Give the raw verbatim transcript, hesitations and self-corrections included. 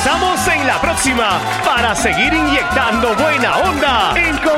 regresamos en la próxima para seguir inyectando buena onda en